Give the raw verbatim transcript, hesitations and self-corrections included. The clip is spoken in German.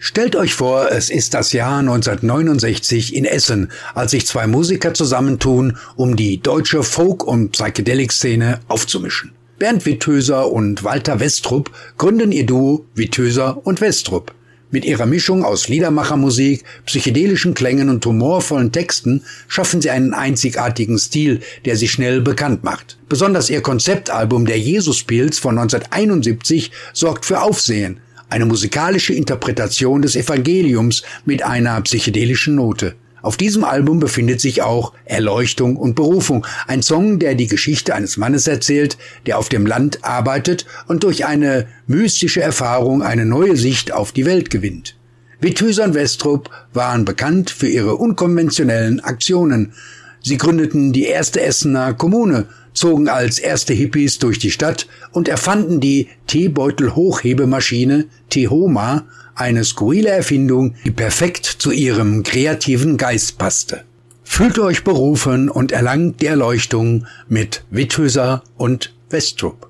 Stellt euch vor, es ist das Jahr neunzehnhundertneunundsechzig in Essen, als sich zwei Musiker zusammentun, um die deutsche Folk- und Psychedelic-Szene aufzumischen. Bernd Withöser und Walter Westrup gründen ihr Duo Withöser und Westrup. Mit ihrer Mischung aus Liedermachermusik, psychedelischen Klängen und humorvollen Texten schaffen sie einen einzigartigen Stil, der sie schnell bekannt macht. Besonders ihr Konzeptalbum Der Jesuspilz von neunzehnhunderteinundsiebzig sorgt für Aufsehen. Eine musikalische Interpretation des Evangeliums mit einer psychedelischen Note. Auf diesem Album befindet sich auch Erleuchtung und Berufung, ein Song, der die Geschichte eines Mannes erzählt, der auf dem Land arbeitet und durch eine mystische Erfahrung eine neue Sicht auf die Welt gewinnt. Withöser und Westrup waren bekannt für ihre unkonventionellen Aktionen. Sie gründeten die erste Essener Kommune, zogen als erste Hippies durch die Stadt und erfanden die Teebeutel-Hochhebemaschine Tehoma, eine skurrile Erfindung, die perfekt zu ihrem kreativen Geist passte. Fühlt euch berufen und erlangt die Erleuchtung mit Withöser und Westrup.